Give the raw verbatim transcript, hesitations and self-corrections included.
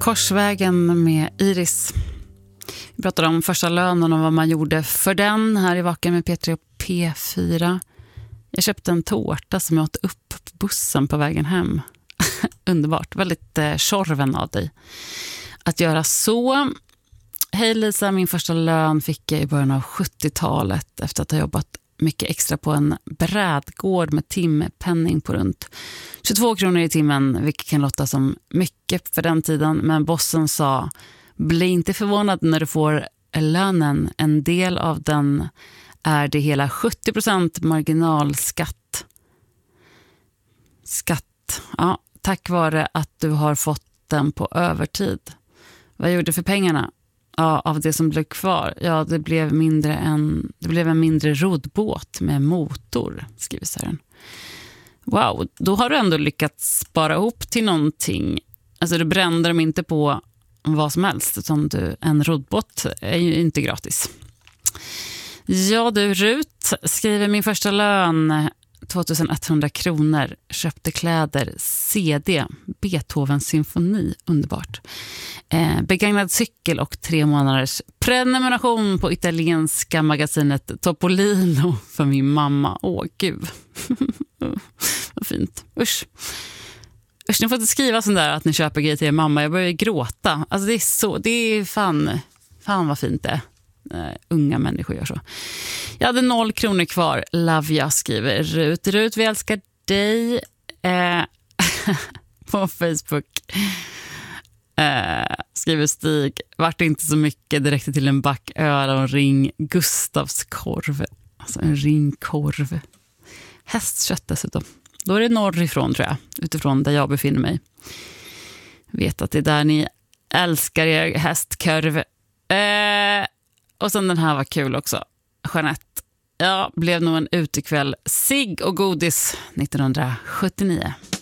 Korsvägen med Iris. Vi pratade om första lönen och vad man gjorde för den här i Vaken med P tre och P fyra. Jag köpte en tårta som jag åt upp på bussen på vägen hem. Underbart, väldigt eh, tjorven av dig att göra så. Hej Lisa, min första lön fick jag i början av sjuttiotalet efter att ha jobbat mycket extra på en brädgård med timpenning på runt tjugotvå kronor i timmen, vilket kan låta som mycket för den tiden, men bossen sa: bli inte förvånad när du får lönen, en del av den är det hela sjuttio procent marginalskatt. Skatt, ja, tack vare att du har fått den på övertid. Vad gjorde du för pengarna? Ja, av det som blev kvar, ja, det blev mindre än, det blev en mindre roddbåt med motor, skriver Sören. Wow, då har du ändå lyckats spara ihop till någonting. Alltså du brände dem inte på vad som helst, utan du, en roddbåt är ju inte gratis. Ja du, Rut skriver: min första lön tvåtusenetthundra kronor, köpte kläder, C D, Beethovens symfoni, underbart. Eh, begagnad cykel och tre månaders prenumeration på italienska magasinet Topolino för min mamma. Åh gud, vad fint. Usch. Usch, ni får inte skriva sån där att ni köper grejer till er mamma. Jag börjar gråta. Alltså det är så, det är fan, fan vad fint det är. Uh, unga människor gör så. Jag hade noll kronor kvar. Love ya, skriver Rut. Rut, vi älskar dig. Uh, på Facebook uh, skriver Stig: vart inte så mycket, det räckte till en back öl och en ring Gustavs korv. Alltså en ringkorv. Hästkött dessutom. Då är det norrifrån, tror jag, utifrån där jag befinner mig. Vet att det är där ni älskar er hästkorv. Uh, Och sen den här var kul också. Jeanette. Ja, blev nog en utekväll. Cigg och godis nittonhundrasjuttionio.